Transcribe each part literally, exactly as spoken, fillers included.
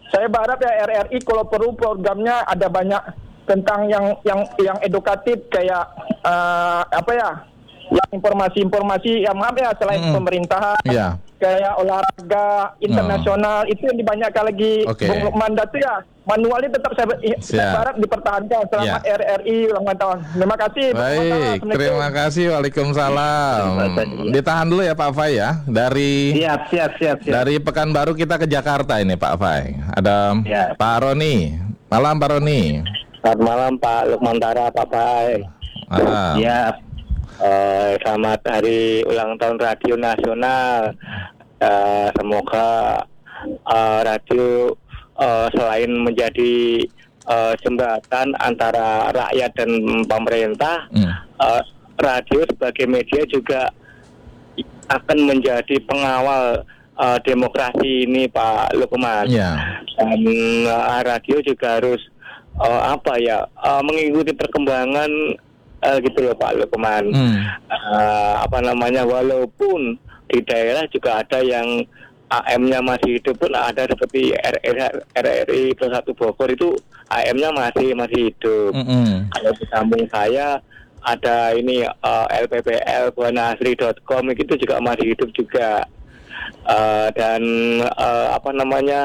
saya berharap ya R R I kalau perlu programnya ada banyak tentang yang yang yang edukatif kayak uh, apa ya, yang informasi-informasi yang maaf ya selain mm. pemerintahan, yeah. kayak olahraga internasional oh. itu yang dibanyakan lagi. Okay. Bung Lukman Datu ya, manualnya tetap saya, saya berharap dipertahankan. Selamat yeah. R R I ulang tahun. Terima kasih. Baik, terima kasih. Waalaikumsalam. Ditahan dulu ya Pak Fai ya. Dari siap, siap, siap, siap. Dari Pekanbaru kita ke Jakarta ini Pak Fai. Ada ya. Pak Roni. Malam Pak Roni. Selamat malam Pak Lukmantara, Pak Fai. Malam. Ya. Uh, selamat hari ulang tahun Radio Nasional. Uh, semoga uh, radio uh, selain menjadi uh, jembatan antara rakyat dan pemerintah, hmm. uh, radio sebagai media juga akan menjadi pengawal uh, demokrasi ini, Pak Lukman. Yeah. Dan uh, radio juga harus uh, apa ya uh, mengikuti perkembangan. Uh, gitu loh Pak Lukman. Hmm. Uh, apa namanya, walaupun di daerah juga ada yang A M-nya masih hidup pun ada, seperti R R I plus satu Bogor itu A M-nya masih masih hidup. Mm-hmm. Kalau di kampung saya ada ini uh, L P P L buanasri dot com itu juga masih hidup juga. Uh, dan uh, apa namanya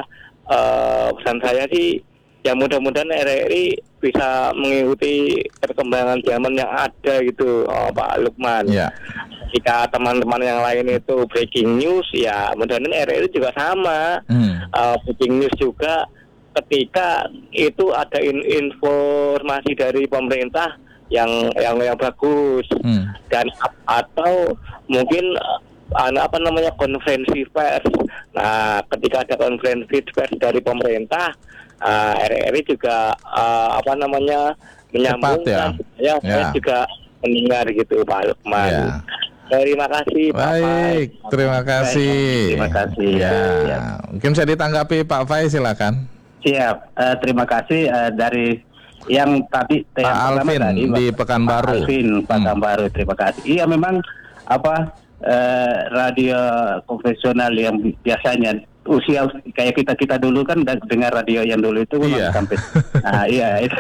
uh, pesan saya sih, ya mudah-mudahan R R I bisa mengikuti perkembangan zaman yang ada gitu, oh, Pak Lukman. Yeah. Jika teman-teman yang lain itu breaking news, ya mudah-mudahan R R I juga sama. Mm. Uh, breaking news juga ketika itu ada in- informasi dari pemerintah yang yang yang bagus, mm. dan atau mungkin uh, apa namanya konferensi pers. Nah, ketika ada konferensi pers dari pemerintah, Uh, R R I juga uh, apa namanya menyambungkan, ya, ya saya ya. juga mendengar gitu Pak Lukman. Ya. Terima kasih Pak Fai. Baik, terima kasih. Terima kasih. Ya. Ya. Mungkin saya ditanggapi Pak Fai, silakan. Siap. Uh, terima kasih uh, dari yang tadi Pak yang Alvin tadi, di Pekanbaru. Pak Alvin Pekanbaru, hmm. terima kasih. Iya memang apa uh, radio konvensional yang biasanya usia kayak kita kita dulu kan dengar radio yang dulu itu iya. sampai nah iya itu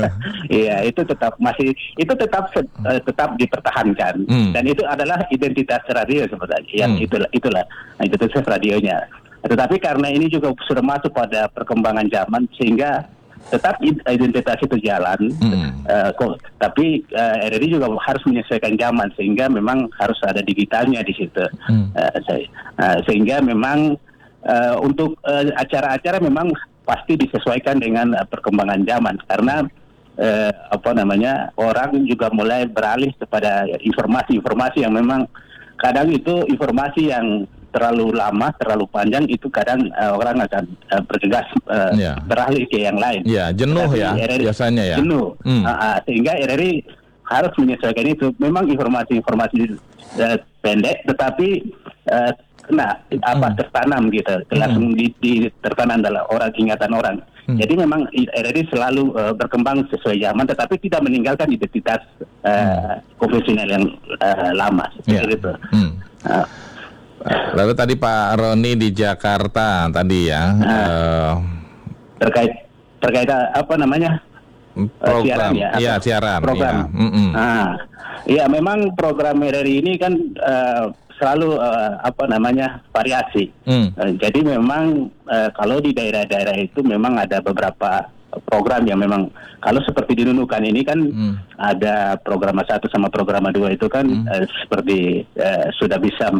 iya itu tetap masih itu tetap uh, tetap dipertahankan, hmm. dan itu adalah identitas radio sebenarnya yang hmm. itulah itulah nah, identitas radionya. Tetapi karena ini juga sudah masuk pada perkembangan zaman sehingga tetap identitas itu jalan, hmm. uh, kok tapi uh, R R I juga harus menyesuaikan zaman sehingga memang harus ada digitalnya di situ, hmm. uh, uh, sehingga memang Uh, untuk uh, acara-acara memang pasti disesuaikan dengan uh, perkembangan zaman karena uh, apa namanya orang juga mulai beralih kepada informasi-informasi yang memang kadang itu informasi yang terlalu lama, terlalu panjang itu kadang uh, orang akan uh, bergegas uh, yeah. beralih ke yang lain. Ya, yeah, jenuh Tetapi ya R R I, biasanya ya. Jenuh, hmm. uh, uh, sehingga R R I harus menyesuaikan itu. Memang informasi-informasi uh, pendek, tetapi uh, nah apa hmm. tertanam gitu, langsung hmm. di, di tertanam dalam orang ingatan orang. Hmm. Jadi memang R R I selalu uh, berkembang sesuai zaman, tetapi tidak meninggalkan identitas uh, hmm. konvensional yang uh, lama seperti yeah. itu. Hmm. Uh, Lalu tadi Pak Roni di Jakarta tadi ya uh, uh, terkait terkait apa namanya program, uh, siaran ya, iya siaran, program. Ya. Mm-mm. Nah, ya memang program R R I ini kan uh, selalu uh, apa namanya variasi. Hmm. Uh, jadi memang uh, kalau di daerah-daerah itu memang ada beberapa program yang memang kalau seperti di Nunukan ini kan hmm. ada program satu sama program dua itu kan hmm. uh, seperti uh, sudah bisa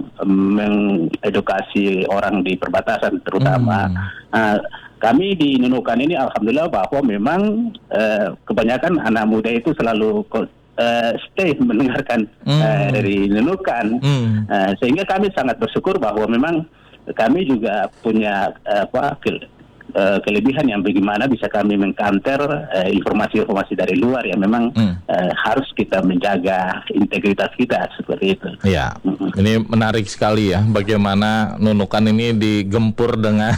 mengedukasi orang di perbatasan terutama. Hmm. Uh, kami di Nunukan ini alhamdulillah bahwa memang uh, kebanyakan anak muda itu selalu Uh, stay mendengarkan mm. uh, dari Nunukan, mm. uh, sehingga kami sangat bersyukur bahwa memang kami juga punya uh, apa ke, uh, kelebihan yang bagaimana bisa kami mengcounter uh, informasi-informasi dari luar yang memang mm. uh, harus kita menjaga integritas kita seperti itu. Ya, mm-hmm. Ini menarik sekali ya bagaimana Nunukan ini digempur dengan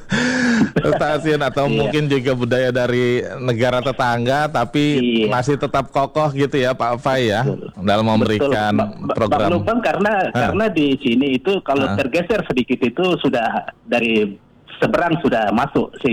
stasiun atau iya. mungkin juga budaya dari negara tetangga, tapi iya. masih tetap kokoh gitu ya Pak Fai ya. Betul. Dalam memberikan Betul. program. Bang Lubang karena ha. karena di sini itu kalau ha. tergeser sedikit itu sudah dari seberang sudah masuk.